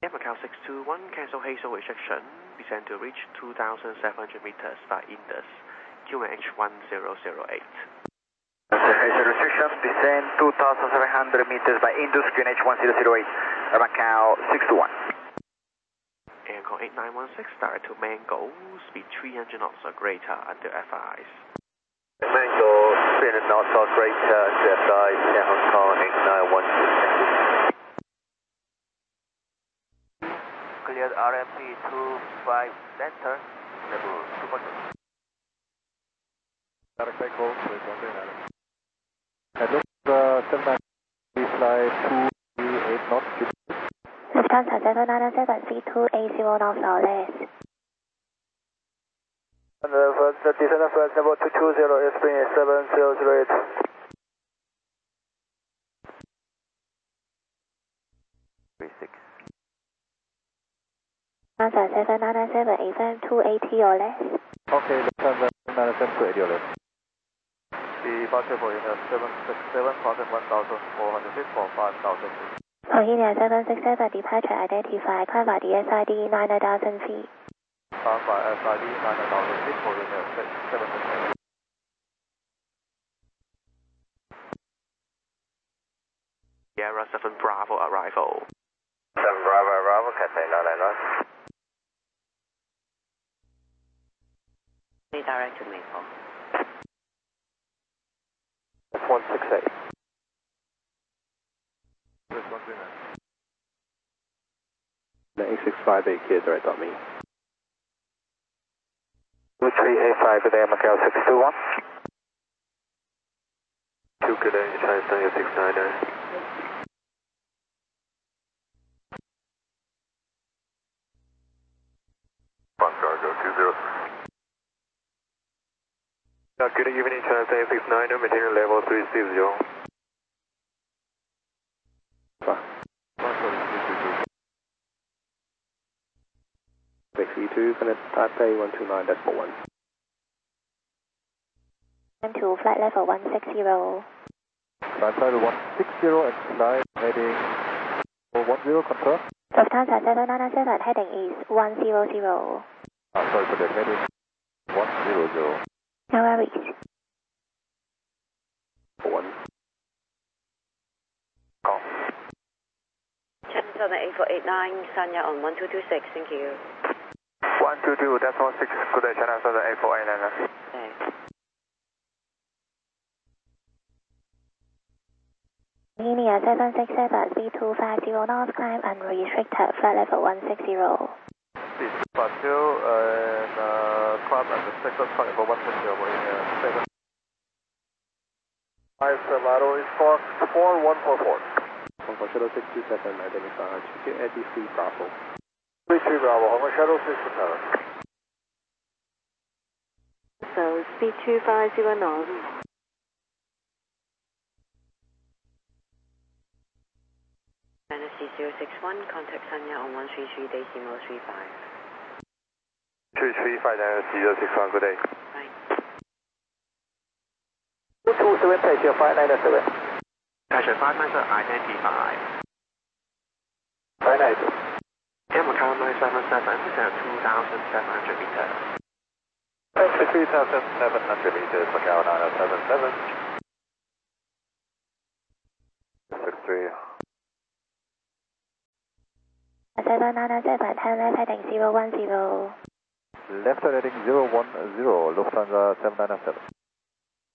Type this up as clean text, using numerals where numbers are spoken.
Macau 621, cancel Hazel restriction, descend to reach 2,700 meters by Indus, QNH 1008. Hazel restriction, descend 2,700 meters by Indus, QNH 1008, Macau 621. Aircon 8916, direct to Mango, speed 300 knots or greater under FIs. Mango, 300 knots or greater under FIs, Hong Kong 8916. Cleared RMP 25 center, level 240. Direct echo, please on the Hello, 79, fly 238 knots. Lufthansa 797, C280 knots or less. And the descent of flight number 220 is being 7008. Lufthansa 797, AFM 280 or less. Okay, Lufthansa 797, 280 or less. Departure for India 767, contact 1,400 feet for 5,000 feet. For India 767, departure identified, climb by the SID 9,000 feet. Climb by SID 9,000 feet for India 767. Sierra 7 Bravo arrival. 7 Bravo arrival, Cathay 999. Direct to Maple. 168. The A658 clear direct on me. 2385, good day, Macau 621. 2 good day, China 699. Cargo 20. Good evening, China 699, material level 360. XE2, connect Taipei 129.1. And to flight level 160. Flight level 160 and flight heading 10, confirm. Lufthansa 797, heading is 100. Sorry for that, heading 100. No worries. 1. Call. Channel 7849, Sanya on 1226, thank you. 122, that's 16, good day, China 7849. Okay. India 767, C250 knots, climb unrestricted, flight level 160. Departure and climb and restricted flight for 160 over in 7. Isolado is 4144. Hong Kong Shuttle 627, identified GT83 Bravo. 33 Bravo, Hong Kong Shuttle 627. So, speed 250 knots. NFC 061, contact Sanya on 133.35. 335 NFC 061, good day. Right. 227, Taisha 597. Taisha 597 identified. 592. Air Macau 977, descend 2,700 meters. 3,700 meters, Macau 977. 63. 797, turn left heading 010. Left heading 010, Lufthansa 797.